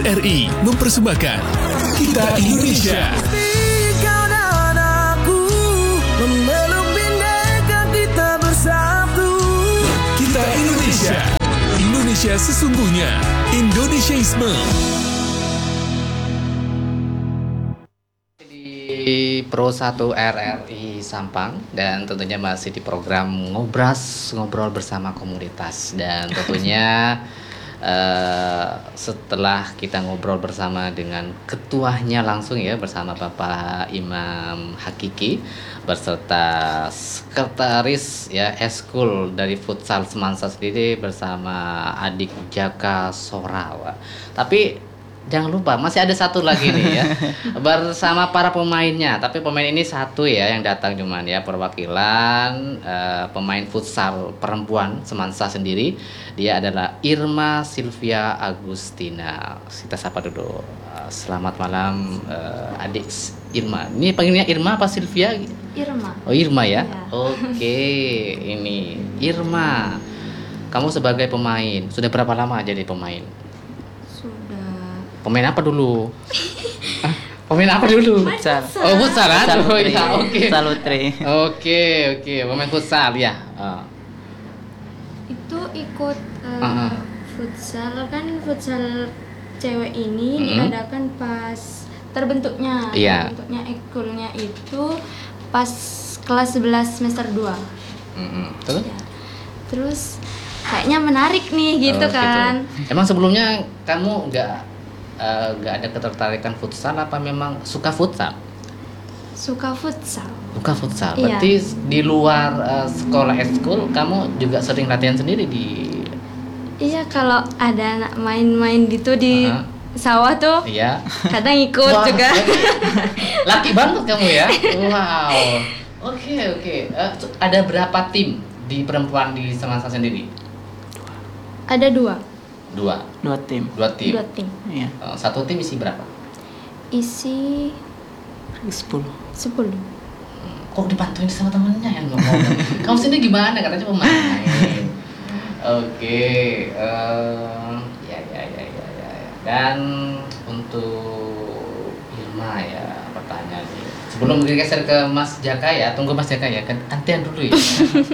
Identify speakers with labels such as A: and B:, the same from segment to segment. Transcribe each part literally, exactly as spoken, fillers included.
A: R I mempersembahkan Kita Indonesia.
B: Kau dan aku memeluk bineka kita bersatu.
A: Kita Indonesia. Indonesia sesungguhnya. Indonesiaisme.
C: Di Pro satu R R I Sampang, dan tentunya masih di program Ngobras, ngobrol bersama komunitas. Dan tentunya uh, setelah kita ngobrol bersama dengan ketuanya langsung ya, bersama Bapak Imam Hakiki beserta sekretaris ya eskul dari futsal Semansa sendiri bersama adik Jaka Sorawa. Tapi jangan lupa masih ada satu lagi nih ya bersama para pemainnya. Tapi pemain ini satu ya yang datang, cuman ya perwakilan uh, pemain futsal perempuan Semansa sendiri. Dia adalah Irma Sylvia Agustina. Kita sapa dulu. Uh, selamat malam uh, adik Irma. Ini panggilnya Irma apa Sylvia?
D: Irma.
C: Oh Irma ya.
D: Ya.
C: Oke, ini Irma. Kamu sebagai pemain sudah berapa lama jadi pemain? Pemain apa dulu? Hah? Pemain apa dulu?
D: Futsal.
C: Oh, futsal kan?
D: Futsal
C: Oh iya, oke.
D: Futsal Putri.
C: Oke, oke, pemain futsal ya. Uh.
D: Itu ikut uh,
C: Uh-huh.
D: futsal kan, futsal cewek ini
C: Mm-hmm.
D: diadakan pas terbentuknya.
C: Iya.
D: Terbentuknya ekulnya itu pas kelas sebelas semester dua.
C: Mm-hmm. Terus?
D: Ya. Terus kayaknya menarik nih gitu
C: Oh,
D: kan.
C: gitu. Emang sebelumnya kamu nggak uh, nggak ada ketertarikan futsal apa memang suka futsal?
D: Suka futsal.
C: Suka futsal.
D: Iya.
C: Berarti di luar uh, sekolah eskul kamu juga sering latihan sendiri di?
D: Iya, kalau ada anak main-main gitu di
C: Uh-huh.
D: sawah tuh,
C: Iya.
D: kadang ikut
C: Wah,
D: juga.
C: laki banget kamu ya. Wow. Oke, oke. Eh, ada berapa tim di perempuan di Semansa sendiri?
D: Ada dua.
C: Dua.
E: Dua tim.
C: Dua tim.
D: Dua tim.
E: Iya.
C: Eh, satu tim isi berapa?
D: Isi
E: Sepuluh.
D: sepuluh.
C: Hmm, Kok dibantuin sama temennya yang ngomong? Kamu sendiri gimana? Katanya pemain. Oke. eh, ya, ya, ya, ya, ya, ya. Dan untuk Irma ya, pertanyaan nih. Sebelum bergeser ke Mas Jaka ya, tunggu Mas Jaka ya, kan antian dulu ya.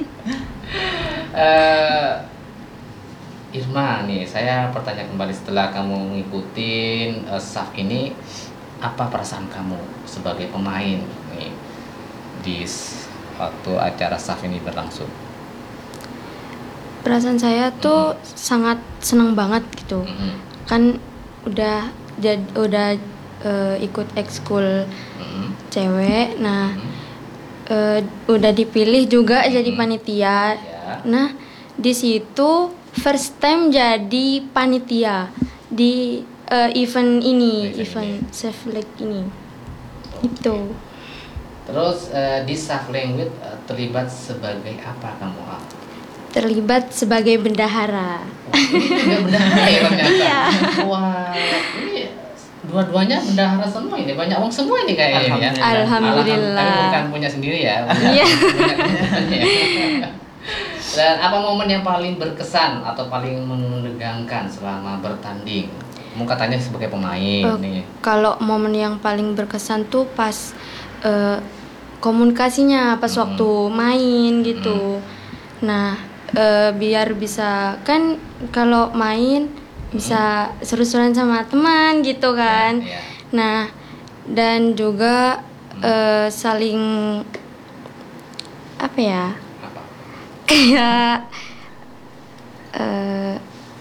C: Eh, Irma nih, saya bertanya kembali setelah kamu ngikutin uh, S A F ini, apa perasaan kamu sebagai pemain nih di s- waktu acara S A F ini berlangsung?
D: Perasaan saya tuh
C: Mhm.
D: sangat senang banget gitu.
C: Mhm,
D: Kan udah jad, udah eh, ikut ekskul
C: mhm,
D: cewek. Nah,
C: mhm.
D: eh, udah dipilih juga jadi
C: Mhm.
D: panitia.
C: Ya.
D: Nah, di situ first time jadi panitia di eh, event ini,
C: Event
D: event
C: ini.
D: Safe Lake ini.
C: Oke.
D: Itu.
C: Terus uh, di S A F Language uh, terlibat sebagai apa kamu? Ah,
D: Terlibat sebagai bendahara.
C: ini juga bendahara ya ternyata.
D: Iya.
C: Wah, ini dua-duanya bendahara semua ini, banyak uang semua ini kayaknya ini ya.
D: Alhamdulillah.
C: Tapi bukan punya sendiri ya.
D: Iya.
C: Punya teman-temannya ya. Dan apa momen yang paling berkesan atau paling menegangkan selama bertanding? Kamu katanya sebagai pemain
D: Eh,
C: nih.
D: Kalau momen yang paling berkesan tuh pas eh, komunikasinya pas
C: Mhm.
D: waktu main gitu. Nah, eh, biar bisa kan kalau main bisa seru-seruan sama teman gitu kan.
C: Ya, ya.
D: Nah, dan juga eh, saling apa ya?
C: Apa?
D: Kayak eh,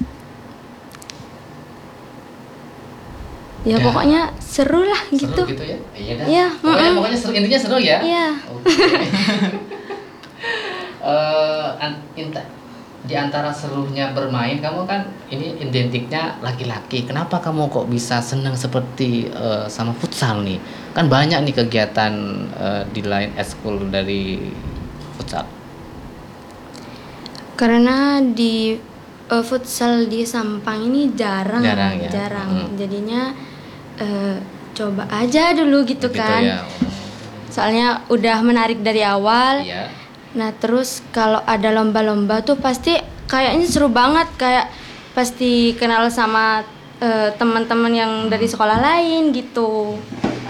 D: ya
C: Ya.
D: pokoknya seru lah
C: Seru
D: gitu.
C: gitu ya? Iya dah.
D: Iya,
C: Pokoknya,
D: mm-mm.
C: pokoknya seru, intinya seru ya?
D: Iya.
C: Oke. Eh, an- inta- di antara serunya bermain, kamu kan ini identiknya laki-laki. Kenapa kamu kok bisa senang seperti eh, sama futsal nih? Kan banyak nih kegiatan eh, di lain eskul dari futsal.
D: Karena di eh, futsal di Sampang ini jarang,
C: Jarang ya?
D: jarang.
C: Mm.
D: Jadinya eh, coba aja dulu gitu,
C: Gitu
D: kan.
C: ya.
D: Soalnya udah menarik dari awal.
C: Iya.
D: Nah, terus kalau ada lomba-lomba tuh pasti kayaknya seru banget, kayak pasti kenal sama eh, teman-teman yang dari sekolah lain gitu.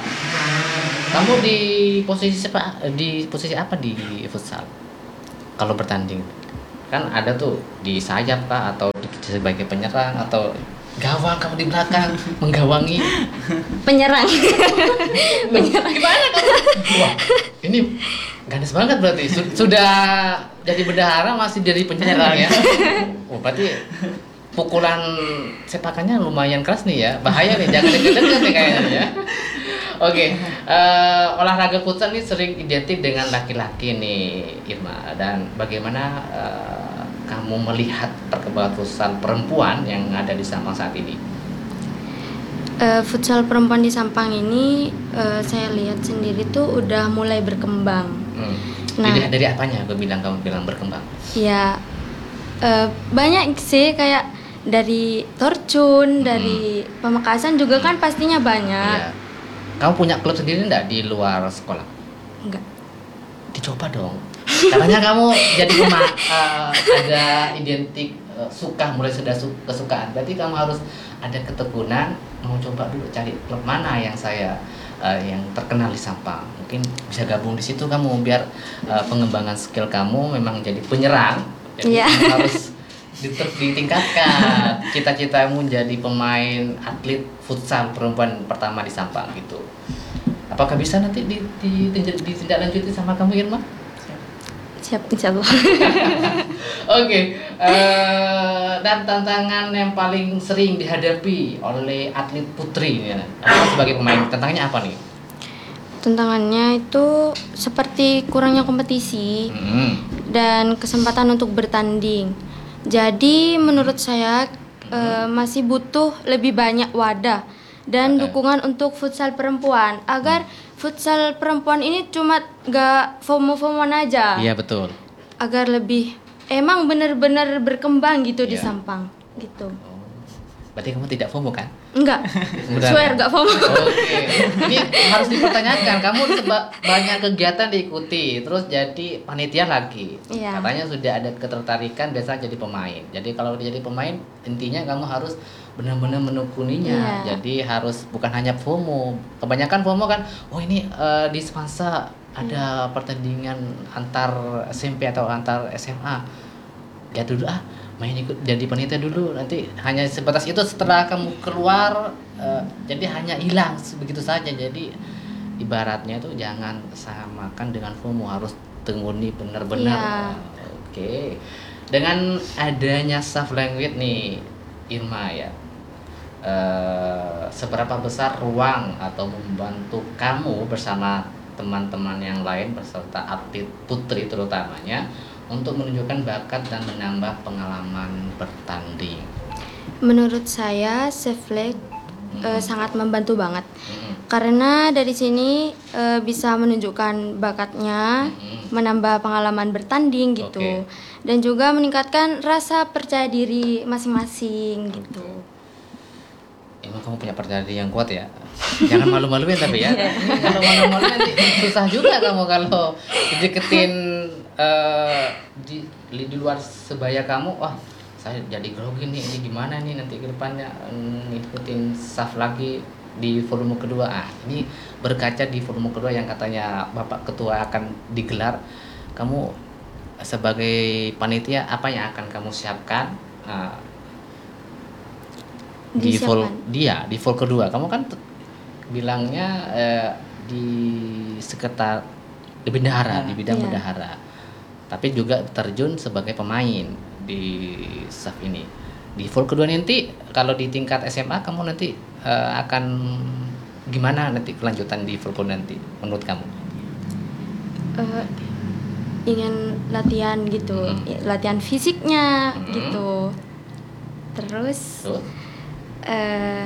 C: Kamu di posisi apa? Di posisi apa di futsal? Kalau bertanding, kan ada tuh di sayap kah atau di, sebagai penyerang atau gawang kamu di belakang menggawangi
D: Penyerang.
C: penyerang gimana kamu? Wah, ini ganas banget berarti. Su- Sudah jadi bendahara masih dari penyerang ya. Oh, berarti pukulan sepakannya lumayan keras nih ya. Bahaya nih, jangan deket-deket nih kayaknya ya. Oke, eh, olahraga futsal ini sering identik dengan laki-laki nih Irma, dan bagaimana eh, kamu melihat perkembangan futsal perempuan yang ada di Sampang saat ini?
D: Eh, futsal perempuan di Sampang ini eh, saya lihat sendiri tuh udah mulai berkembang.
C: Hmm.
D: Nah.
C: Dilihat dari apanya kamu bilang kamu bilang berkembang?
D: Ya eh, banyak sih, kayak dari Torcun,
C: Hmm.
D: dari Pamekasan juga kan pastinya banyak.
C: Iya. Kamu punya klub sendiri enggak di luar sekolah?
D: Enggak.
C: Dicoba dong. Katanya kamu jadi pema uh, ada identik uh, suka, mulai sudah su kesukaan. Berarti kamu harus ada ketekunan, mau coba dulu cari klub mana yang saya uh, yang terkenal di Sampang. Mungkin bisa gabung di situ kamu biar uh, pengembangan skill kamu memang jadi penyerang. Jadi
D: Iya.
C: kamu harus ditet- ditingkatkan cita-citamu jadi pemain atlet futsal perempuan pertama di Sampang gitu. Apakah bisa nanti di, di, ditindaklanjuti sama kamu Irma?
D: Siap, insya Allah.
C: Oke, eh, dan tantangan yang paling sering dihadapi oleh atlet putri ya, sebagai pemain, tantangannya apa nih?
D: Tantangannya itu seperti kurangnya kompetisi
C: Hmm.
D: dan kesempatan untuk bertanding. Jadi menurut saya eh, masih butuh lebih banyak wadah dan
C: Oke.
D: dukungan untuk futsal perempuan agar futsal perempuan ini cuma gak FOMO-FOMOan aja,
C: Iya betul.
D: agar lebih emang benar-benar berkembang gitu di
C: Iya.
D: Sampang gitu.
C: Oh, berarti kamu tidak FOMO kan?
D: Enggak,
C: Benar.
D: swear gak FOMO.
C: Oke, ini harus dipertanyakan. Kamu seba- banyak kegiatan diikuti, terus jadi panitia lagi.
D: Iya.
C: Katanya sudah ada ketertarikan biasa jadi pemain. Jadi kalau jadi pemain, intinya kamu harus benar-benar menekuninya.
D: Iya.
C: Jadi harus bukan hanya FOMO. Kebanyakan FOMO kan, oh ini eh, di Semansa ada pertandingan antar S M P atau antar S M A. Lihat dulu ah, main ikut jadi panitia dulu, nanti hanya sebatas itu. Setelah kamu keluar eh, jadi hanya hilang begitu saja. Jadi ibaratnya tuh jangan samakan dengan FOMO, harus tekuni benar-benar.
D: Iya.
C: Oke, dengan adanya soft language nih Irma ya, eh, seberapa besar ruang atau membantu kamu bersama teman-teman yang lain beserta atlet putri terutamanya untuk menunjukkan bakat dan menambah pengalaman bertanding?
D: Menurut saya Seflek eh, sangat membantu banget.
C: Mm-mm.
D: Karena dari sini eh, bisa menunjukkan bakatnya,
C: Mm-mm.
D: menambah pengalaman bertanding gitu,
C: Oke.
D: dan juga meningkatkan rasa percaya diri masing-masing gitu.
C: Emang kamu punya percaya diri yang kuat ya? Jangan malu-maluin tapi ya. Ini kalau malu-malu nanti susah juga kamu kalau dideketin eh, di, di luar sebaya kamu. Wah, saya jadi grogi nih, ini gimana nih nanti ke depannya mm, ngikutin saf lagi di volume kedua. Ah, ini berkaca di volume kedua yang katanya Bapak Ketua akan digelar. Kamu sebagai panitia apa yang akan kamu siapkan? Ah, di vol
D: Disiapkan.
C: dia di vol kedua kamu kan t- bilangnya eh, di sekitar di bendahara di bidang
D: Iya.
C: bendahara, tapi juga terjun sebagai pemain di S A F ini. Di vol kedua nanti kalau di tingkat S M A kamu nanti eh, akan gimana nanti kelanjutan di vol kedua nanti menurut kamu?
D: Eh, ingin latihan gitu,
C: Hmm.
D: ya, latihan fisiknya
C: Hmm.
D: gitu. Terus
C: Tuh.
D: eh,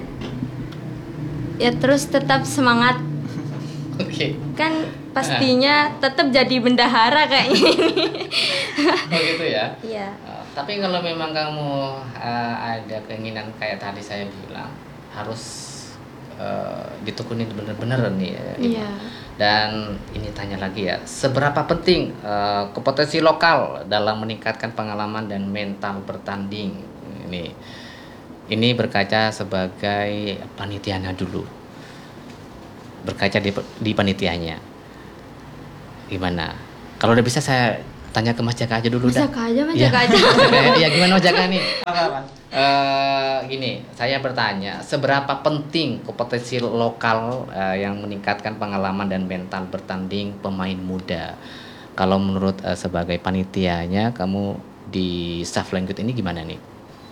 D: ya terus tetap semangat,
C: Oke.
D: kan pastinya tetap jadi bendahara kayaknya ini.
C: Oh gitu ya.
D: Iya.
C: Uh, tapi kalau memang kamu uh, ada keinginan kayak tadi saya bilang, harus uh, ditekunin bener-bener nih ya, Ibu.
D: Iya.
C: Dan ini tanya lagi ya, seberapa penting uh, kompetensi lokal dalam meningkatkan pengalaman dan mental bertanding ini? Ini berkaca sebagai panitianya dulu. Berkaca di, di panitianya. Gimana? Kalau udah bisa saya tanya ke Mas Jaka aja dulu
D: Bisa
C: dah.
D: aja, Mas
C: Iya.
D: Jaka aja.
C: Iya, gimana Mas Jaka nih?
E: Apa-apa?
C: Eh gini, saya bertanya, seberapa penting kompetensi lokal eh, yang meningkatkan pengalaman dan mental bertanding pemain muda? Kalau menurut eh, sebagai panitianya, kamu di staff language ini gimana nih?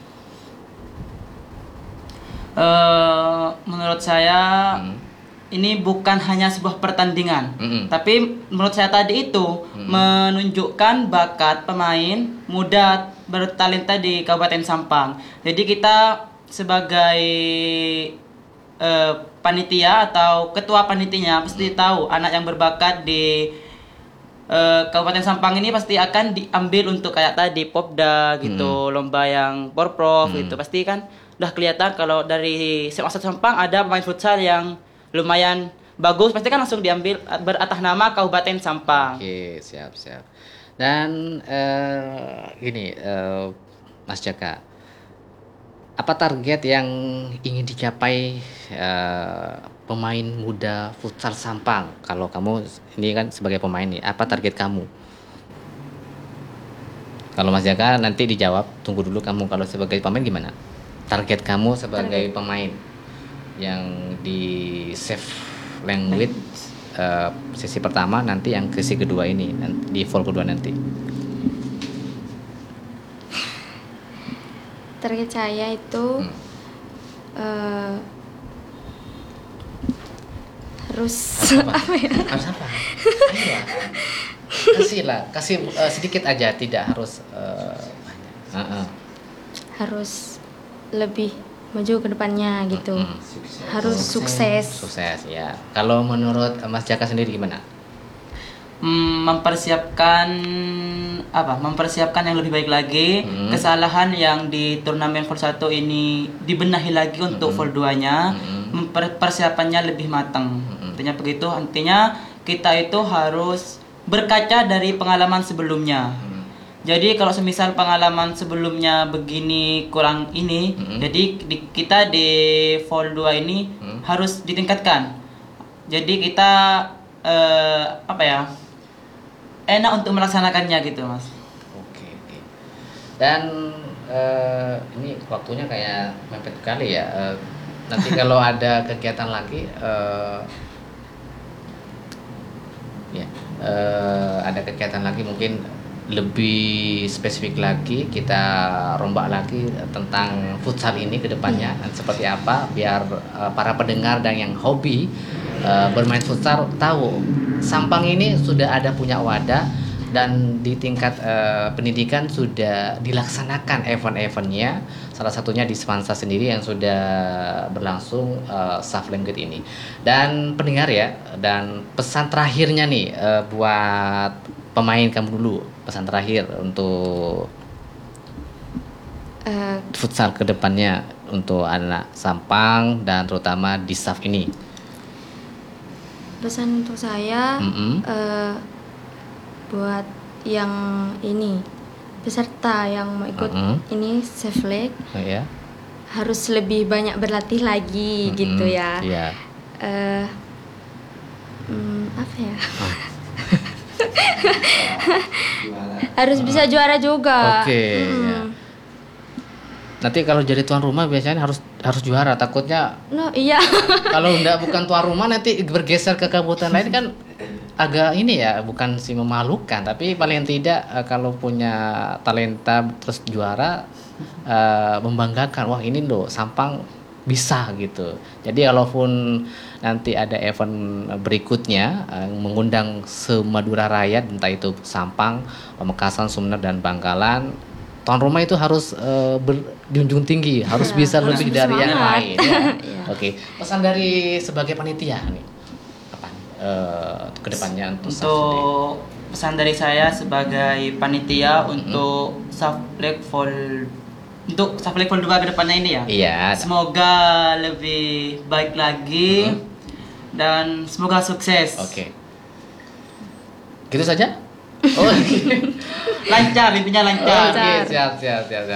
E: Eh, menurut saya
C: Hmm.
E: ini bukan hanya sebuah pertandingan,
C: Mm-mm.
E: tapi menurut saya tadi itu menunjukkan bakat pemain muda bertalenta di Kabupaten Sampang. Jadi kita sebagai eh, panitia atau ketua panitinya pasti tahu anak yang berbakat di eh, Kabupaten Sampang ini pasti akan diambil untuk kayak tadi Popda gitu, lomba yang Porprov gitu. Pasti kan udah kelihatan kalau dari S M A satu Sampang ada pemain futsal yang lumayan bagus, pasti kan langsung diambil beratas nama Kabupaten Sampang.
C: Oke, siap siap. Dan eh, gini, eh, Mas Jaka, apa target yang ingin dicapai eh, pemain muda futsal Sampang? Kalau kamu ini kan sebagai pemain nih, apa target kamu? Kalau Mas Jaka nanti dijawab, tunggu dulu kamu. Kalau sebagai pemain gimana? Target kamu sebagai pemain yang di Safe Language eh, sesi pertama, nanti yang sesi kedua ini, nanti, di vol kedua nanti.
D: Target saya itu
C: Hmm.
D: eh, harus
C: Apa?
D: apa ya?
C: Harus apa? Ayolah. Kasihlah, kasih eh, sedikit aja, tidak harus eh, banyak. Heeh.
D: Harus lebih maju ke depannya gitu.
C: Mm.
D: Harus sukses.
C: Sukses ya. Kalau menurut Mas Jaka sendiri gimana?
E: Hmm, mempersiapkan apa? Mempersiapkan yang lebih baik lagi.
C: Hmm.
E: Kesalahan yang di turnamen Vol satu ini dibenahi lagi untuk Vol dua-nya.
C: Hmm.
E: Memper- persiapannya lebih matang.
C: Hmm.
E: Artinya begitu. Artinya kita itu harus berkaca dari pengalaman sebelumnya.
C: Hmm.
E: Jadi kalau semisal pengalaman sebelumnya begini kurang ini,
C: Mm-hmm.
E: jadi di, kita di Vol dua ini
C: Mm.
E: harus ditingkatkan. Jadi kita eh, apa ya? Enak untuk melaksanakannya gitu, Mas.
C: Oke, oke. Dan eh, ini waktunya kayak mepet kali ya. Eh, nanti kalau ada kegiatan lagi, eh, ya, eh, ada kegiatan lagi mungkin lebih spesifik lagi, kita rombak lagi tentang futsal ini ke depannya dan seperti apa, biar eh, para pendengar dan yang hobi eh, bermain futsal tahu Sampang ini sudah ada punya wadah, dan di tingkat eh, pendidikan sudah dilaksanakan event-eventnya, salah satunya di Semansa sendiri yang sudah berlangsung uh, Safe Language ini. Dan pendengar ya, dan pesan terakhirnya nih eh, buat pemain kamu dulu, pesan terakhir untuk
D: Eh,
C: futsal ke depannya untuk anak Sampang dan terutama di staff ini.
D: pesan untuk saya
C: Mm-mm.
D: eh, buat yang ini peserta yang mau ikut
C: Mm-mm.
D: ini Safe Leg
C: Oh, ya.
D: harus lebih banyak berlatih lagi
C: Mm-mm.
D: gitu ya.
C: Iya.
D: Eh, hmm, apa ya? Harus bisa juara juga.
C: Oke,
D: Hmm.
C: ya. Nanti kalau jadi tuan rumah biasanya harus harus juara. Takutnya
D: No, iya.
C: kalau enggak bukan tuan rumah nanti bergeser ke kabupaten lain kan agak ini ya, bukan sih memalukan, tapi paling tidak eh, kalau punya talenta terus juara eh, membanggakan. Wah, ini loh Sampang bisa gitu. Jadi kalaupun nanti ada event berikutnya eh, mengundang se-Madura Raya, entah itu Sampang, Pamekasan, Sumeneb dan Bangkalan, tuan rumah itu harus eh, berjunjung tinggi, harus
D: Ya,
C: bisa
D: harus
C: lebih dari yang
D: bersemangat.
C: lain. Ya.
D: Iya.
C: Oke, pesan dari sebagai panitia nih apa eh, ke depannya untuk staff sendiri?
E: Untuk pesan dari saya sebagai panitia untuk Safe Leg Vol untuk Safe Leg Vol dua ke depannya ini ya.
C: Iya.
E: Semoga lebih baik lagi dan semoga sukses.
C: Oke. Gitu saja? Oh,
E: Lancar, intinya lancar.
C: Oke, siap, siap, siap, siap.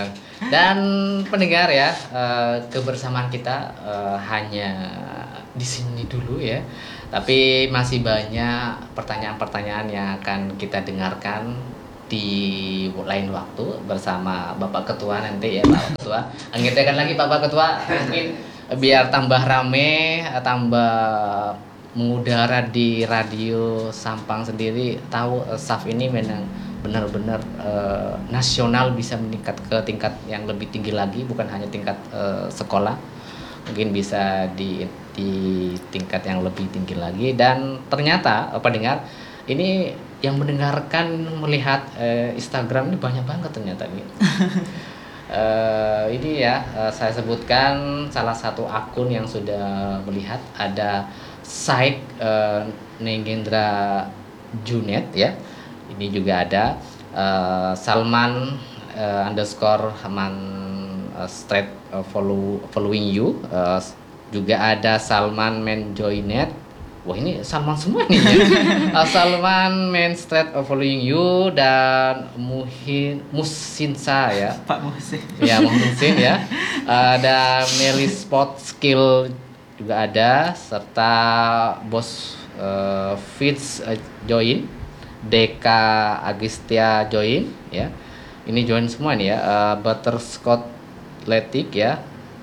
C: Dan pendengar ya, eh, kebersamaan kita eh, hanya di sini dulu ya. Tapi masih banyak pertanyaan-pertanyaan yang akan kita dengarkan di lain waktu bersama Bapak Ketua nanti ya, Pak Ketua. Anggetkan lagi Bapak Ketua, mungkin biar tambah rame, tambah mengudara di radio Sampang sendiri, tahu uh, S A F ini memang benar-benar uh, nasional, bisa meningkat ke tingkat yang lebih tinggi lagi, bukan hanya tingkat uh, sekolah, mungkin bisa di di tingkat yang lebih tinggi lagi. Dan ternyata uh, pendengar ini yang mendengarkan, melihat uh, Instagram ini banyak banget ternyata nih. uh, ini ya uh, saya sebutkan salah satu akun yang sudah melihat, ada Saik uh, Negendra Junet ya. Ini juga ada uh, Salman uh, underscore Haman uh, straight uh, follow following you. Uh, juga ada Salman Menjoinet. Wah, ini Salman semua nih ya. uh, Salman Men straight uh, following you, dan Muhin Musinsa ya.
E: Pak Musin.
C: Ya, Musin ya. Uh, dan Meli Sport Skill juga ada, serta Bos uh, Fitz uh, join, Deka Agistia join ya. Ini join semua nih ya. Uh, Butterscotch Letik ya.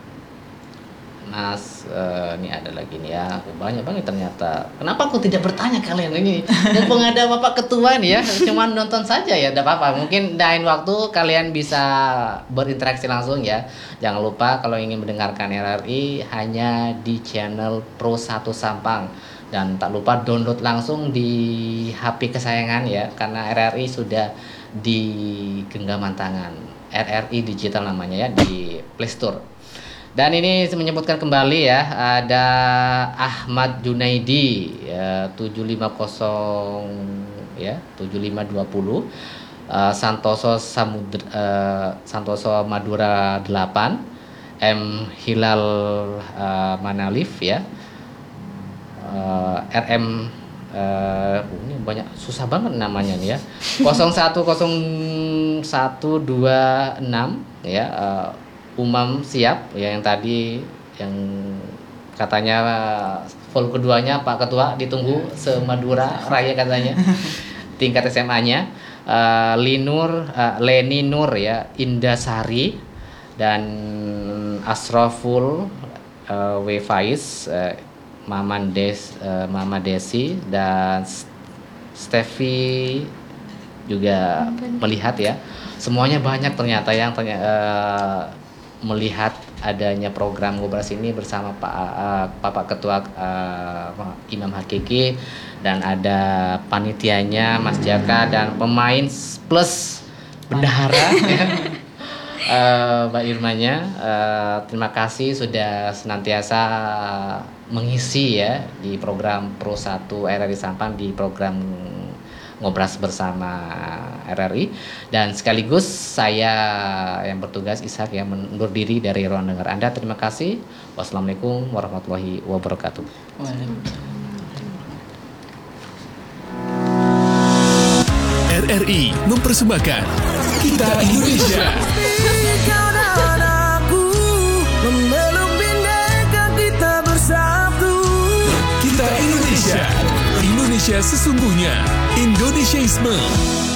C: Mas, uh, ini ada lagi nih ya. Banyak banget ternyata. Kenapa aku tidak bertanya kalian ini? Mumpung ada Bapak Ketua nih ya, cuman nonton saja ya, tidak apa-apa. Mungkin lain waktu kalian bisa berinteraksi langsung ya. Jangan lupa kalau ingin mendengarkan R R I hanya di channel Pro satu Sampang. Dan tak lupa download langsung di H P kesayangan ya, karena R R I sudah di genggaman tangan. R R I digital namanya ya, di Play Store. Dan ini menyebutkan kembali ya, ada Ahmad Junaidi ya, tujuh lima nol ya, tujuh lima dua nol, uh, Santoso Samudra, uh, Santoso Madura delapan, M Hilal uh, Manalif ya, uh, R M uh, ini banyak, susah banget namanya nih ya, nol satu nol satu dua enam ya. uh, Umam Siap ya, yang tadi yang katanya full keduanya Pak Ketua ditunggu se-Madura Raya katanya, tingkat S M A-nya. uh, Linur uh, Leni Nur ya, Indasari, dan Asraful uh, W Faiz, uh, Maman Des uh, Mama Desi, dan Steffi juga melihat ya. Semuanya banyak ternyata yang ternyata uh, melihat adanya program Ngobras ini bersama Pak uh, Bapak Ketua uh, Imam Hakiki, dan ada panitianya Mas Jaka, dan pemain plus bendahara ya, uh, Mbak Irmanya. Uh, terima kasih sudah senantiasa mengisi ya di program Pro satu R R I Sampang, di program Ngobras bersama R R I. Dan sekaligus saya yang bertugas, Ishak, yang mundur diri dari ruang dengar Anda. Terima kasih. Wassalamualaikum warahmatullahi wabarakatuh.
A: R R I mempersembahkan Kita Indonesia.
B: Kau dan aku memeluk bhinneka, kita bersatu.
A: Kita Indonesia. Indonesia sesungguhnya. Indonesiaisme.